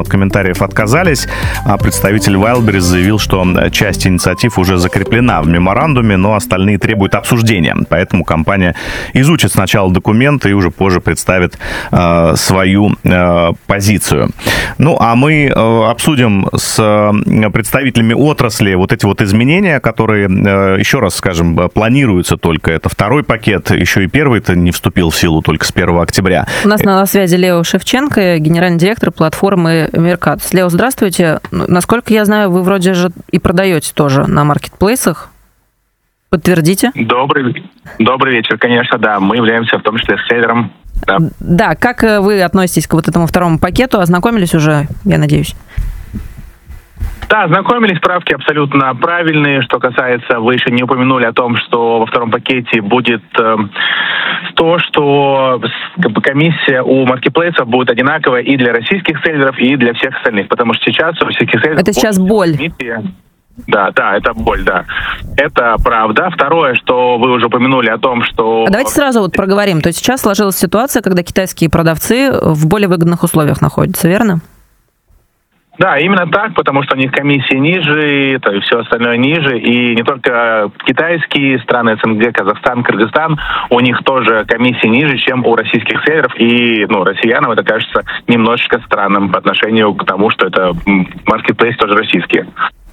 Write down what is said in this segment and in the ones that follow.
комментариев отказались, а представитель Wildberries заявил, что часть инициатив уже закреплена в меморандуме, но остальные требуют обсуждения. Поэтому компания изучит сначала документы и уже позже представит свою позицию. Ну, а мы обсудим с представителями отрасли вот эти вот изменения, которые, еще раз скажем, планируются только. Это второй пакет, еще и первый-то не вступил в силу только с 1 октября. У нас на связи Лео Шевченко, генеральный директор платформы Меркатус. Лео, здравствуйте. Насколько я знаю, вы вроде же и продаете тоже на маркетплейсах. Подтвердите. Добрый вечер, конечно, да. Мы являемся в том числе селлером. Да, как вы относитесь к вот этому второму пакету? Ознакомились уже, я надеюсь? Да, ознакомились, справки абсолютно правильные. Что касается, вы еще не упомянули о том, что во втором пакете будет то, что комиссия у маркетплейсов будет одинаковая и для российских селлеров, и для всех остальных. Потому что сейчас у российских селлеров... Это сейчас боль. Да, это боль, да. Это правда. Второе, что вы уже упомянули о том, что... Давайте сразу вот проговорим. То есть сейчас сложилась ситуация, когда китайские продавцы в более выгодных условиях находятся, верно? Да, именно так, потому что у них комиссии ниже, то и все остальное ниже. И не только китайские страны СНГ, Казахстан, Кыргызстан, у них тоже комиссии ниже, чем у российских селлеров. И россиянам это кажется немножечко странным по отношению к тому, что это маркетплейс тоже российские.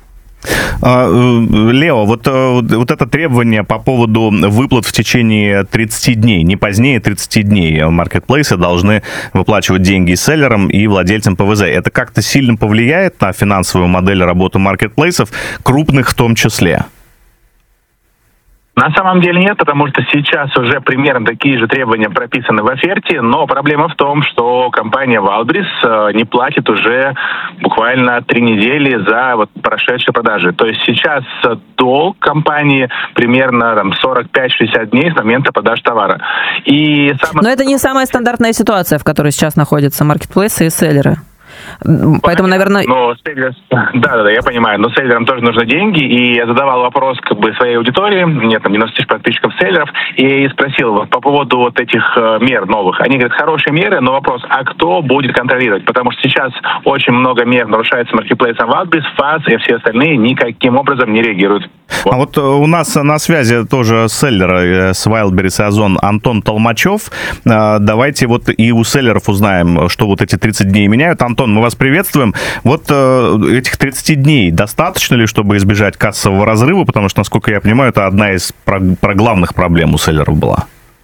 Лео, вот это требование по поводу выплат в течение 30 дней, не позднее 30 дней маркетплейсы должны выплачивать деньги и селлерам, и владельцам ПВЗ. Это как-то сильно повлияет на финансовую модель работы маркетплейсов, крупных в том числе? На самом деле нет, потому что сейчас уже примерно такие же требования прописаны в оферте, но проблема в том, что компания Wildberries не платит уже буквально 3 недели за прошедшие продажи. То есть сейчас долг компании примерно 45-60 дней с момента продаж товара. Но это не самая стандартная ситуация, в которой сейчас находятся маркетплейсы и селлеры. Поэтому, наверное... Да, я понимаю. Но селлерам тоже нужны деньги. И я задавал вопрос своей аудитории. Мне 90 тысяч подписчиков селлеров. И спросил по поводу этих мер новых. Они говорят, хорошие меры, но вопрос, а кто будет контролировать? Потому что сейчас очень много мер нарушается маркетплейсом Wildberries, ФАС и все остальные никаким образом не реагируют. Вот. А вот у нас на связи тоже селлер с Wildberries и Озон Антон Толмачев. Давайте и у селлеров узнаем, что эти 30 дней меняют. Антон, мы вас приветствуем. Этих 30 дней достаточно ли, чтобы избежать кассового разрыва? Потому что, насколько я понимаю, это одна из главных проблем у селлеров была.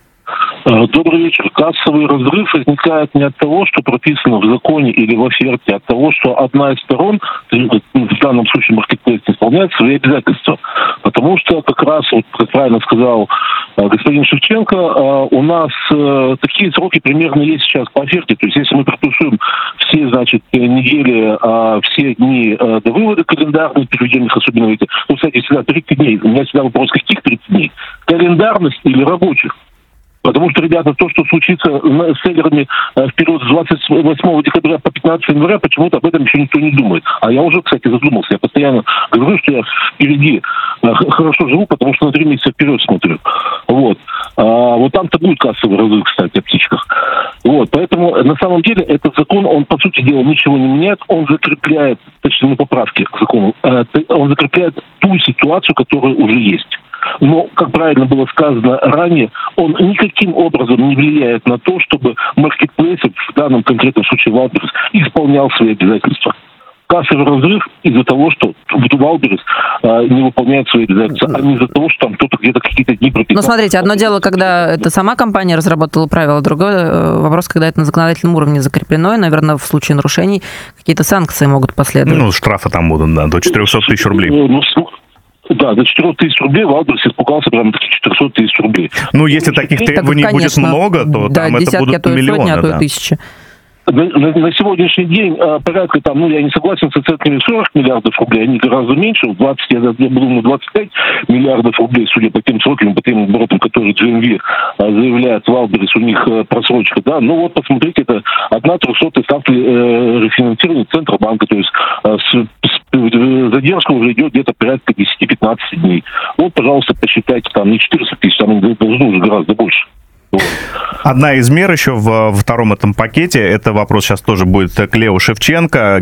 Добрый вечер. Кассовый разрыв возникает не от того, что прописано в законе или в оферте, а от того, что одна из сторон, в данном случае маркетплейс, не исполняет свои обязательства. Потому что как раз, как правильно сказал господин Шевченко, у нас такие сроки примерно есть сейчас по оферте. То есть если мы прописуем все, недели, все дни до вывода календарных, переведенных особенно эти, кстати, всегда 30 дней. У меня всегда вопрос, каких 30 дней? Календарных или рабочих? Потому что, ребята, то, что случится с селлерами в период с 28 декабря по 15 января, почему-то об этом еще никто не думает. А я уже, кстати, задумался. Я постоянно говорю, что я впереди хорошо живу, потому что на 3 месяца вперед смотрю. Вот там-то будет кассовый разрыв, кстати, о птичках. Поэтому, на самом деле, этот закон, он, по сути дела, ничего не меняет. Он закрепляет, точнее, поправки к закону, он закрепляет ту ситуацию, которая уже есть. Но, как правильно было сказано ранее, он никаким образом не влияет на то, чтобы маркетплейс, в данном конкретном случае Wildberries, исполнял свои обязательства. Кассовый разрыв из-за того, что Wildberries не выполняет свои обязательства, а не из-за того, что там кто-то где-то какие-то дни прописал. Ну, смотрите, одно дело, когда это сама компания разработала правила, другой вопрос, когда это на законодательном уровне закреплено, и, наверное, в случае нарушений какие-то санкции могут последовать. Штрафы там будут, да, до 400 тысяч рублей. Да, до 400 тысяч рублей Wildberries испугался прямо таких 400 тысяч рублей. Если таких требований будет много, то там это будут миллионы. А то и тысячи. На сегодняшний день порядка я не согласен с оценками 40 миллиардов рублей, они гораздо меньше, 20, я был на 25 миллиардов рублей, судя по тем срокам, по тем оборотам, которые GMV заявляет Wildberries, у них просрочка, да, посмотрите, это 1/300 ставки рефинансирования Центробанка, то есть задержка уже идет где-то порядка 10-15 дней. Пожалуйста, посчитайте, не 400 тысяч, там должно уже гораздо больше. Одна из мер еще во втором этом пакете, это вопрос сейчас тоже будет к Лео Шевченко,